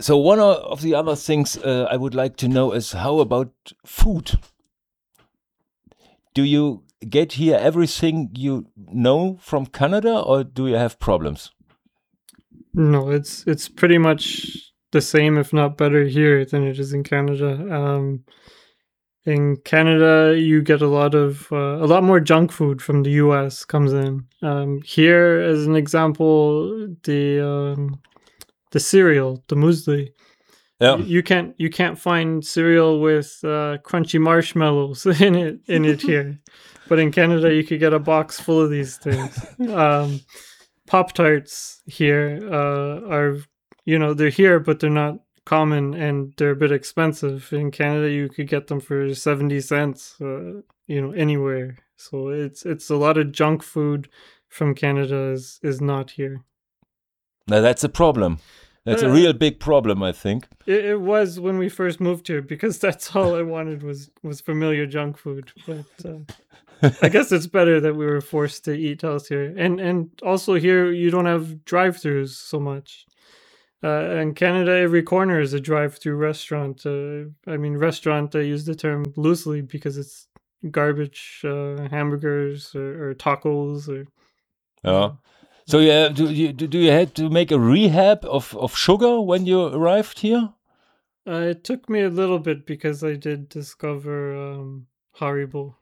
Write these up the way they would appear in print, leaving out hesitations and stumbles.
So one of the other things I would like to know is how about food? Do you get here everything you know from Canada, or do you have problems? No, it's pretty much the same, if not better, here than it is in Canada. In Canada, you get a lot more junk food from the US comes in. Here, as an example, the cereal, the muesli. Yeah. You can't find cereal with crunchy marshmallows in it here, but in Canada you could get a box full of these things. Pop-Tarts here are, they're here, but they're not common and they're a bit expensive. In Canada you could get them for 70 cents, anywhere. So it's a lot of junk food from Canada is not here. Now that's a problem. That's a real big problem, I think. It was when we first moved here, because that's all I wanted was familiar junk food. But I guess it's better that we were forced to eat healthier. And also here, you don't have drive-thrus so much. In Canada, every corner is a drive-through restaurant. Restaurant, I use the term loosely because it's garbage hamburgers or tacos. So do you have to make a rehab of sugar when you arrived here? It took me a little bit because I did discover Haribo.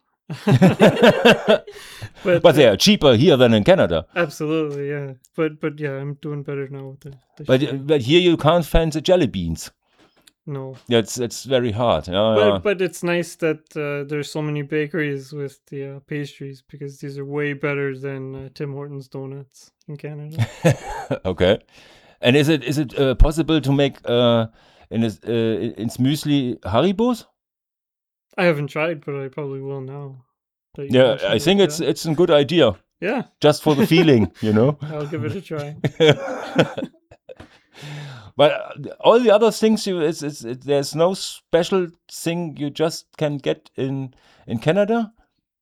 but they are cheaper here than in Canada. Absolutely, yeah. But yeah, I'm doing better now with the but here you can't find the jelly beans. No. It's very hard. But it's nice that there's so many bakeries with the pastries, because these are way better than Tim Hortons donuts in Canada. Okay. And is it possible to make in muesli Haribos? I haven't tried, but I probably will now. Yeah, I think it's a good idea. Yeah. Just for the feeling, I'll give it a try. But all the other things, there's no special thing you just can get in Canada?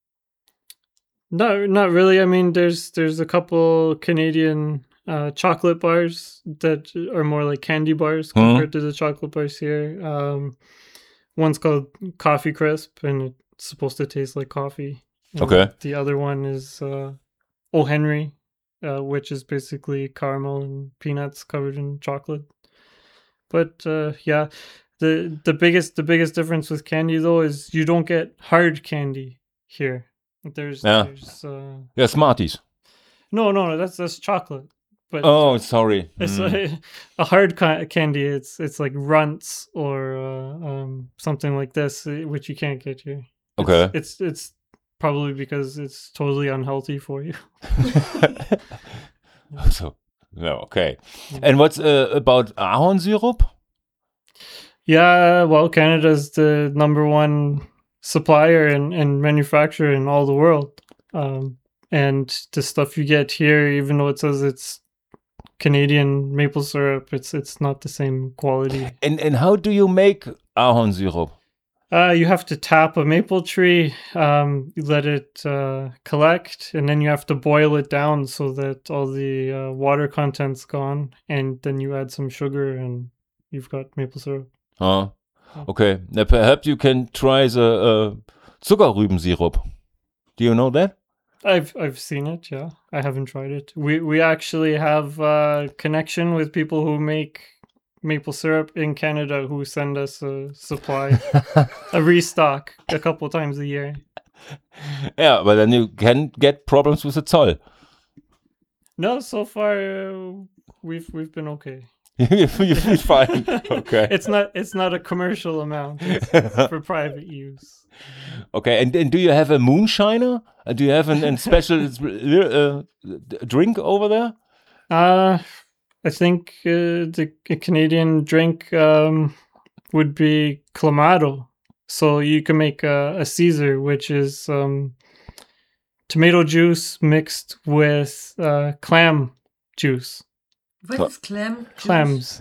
No, not really. I mean, there's a couple Canadian chocolate bars that are more like candy bars compared to the chocolate bars here. One's called Coffee Crisp, and it's supposed to taste like coffee. Okay. The other one is O. Henry, which is basically caramel and peanuts covered in chocolate. But yeah, the biggest difference with candy though is you don't get hard candy here. There's Smarties. No, that's chocolate. But sorry. It's like a hard candy. It's like Runts or something like this, which you can't get here. Okay. It's probably because it's totally unhealthy for you. Okay. And what's about ahorn syrup? Yeah, well, Canada's the number one supplier and manufacturer in all the world. And the stuff you get here, even though it says it's Canadian maple syrup, it's not the same quality. And how do you make ahorn syrup? You have to tap a maple tree, you let it collect, and then you have to boil it down so that all the water content's gone, and then you add some sugar and you've got maple syrup. Okay. Now perhaps you can try the Zuckerrübensirup. Do you know that? I've seen it, yeah. I haven't tried it. We actually have a connection with people who make maple syrup in Canada who send us a supply, a restock a couple times a year. Yeah, but then you can get problems with the Zoll. No, so far we've been okay. You've been fine. Okay. It's not a commercial amount. It's for private use. Okay, and do you have a moonshiner? Do you have a special drink over there? I think the Canadian drink would be Clamato. So you can make a Caesar, which is tomato juice mixed with clam juice. What is clam juice? Clams.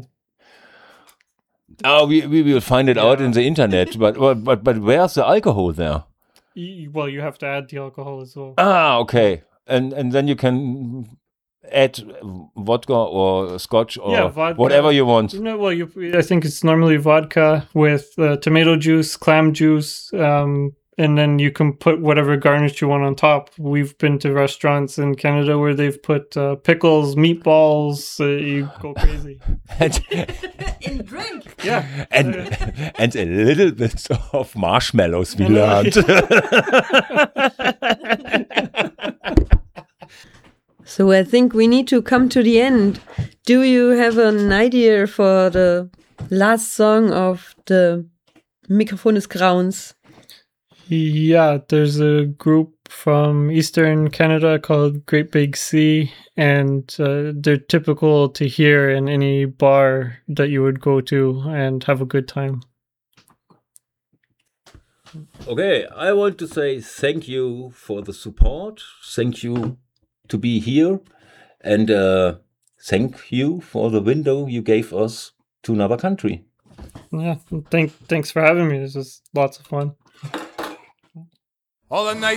We will find it out in the internet. But where's the alcohol there? Well, you have to add the alcohol as well. Okay. And then you can add vodka or scotch or vodka. whatever you want. No, well, I think it's normally vodka with tomato juice, clam juice, and then you can put whatever garnish you want on top. We've been to restaurants in Canada where they've put pickles, meatballs. You go crazy. In drink. Yeah. And a little bit of marshmallows, we learned. So I think we need to come to the end. Do you have an idea for the last song of the Mikrofon des Grauens? Yeah, there's a group from Eastern Canada called Great Big Sea, and they're typical to hear in any bar that you would go to and have a good time. Okay, I want to say thank you for the support. Thank you to be here. And thank you for the window you gave us to another country. Yeah, thanks for having me. This was lots of fun. All the night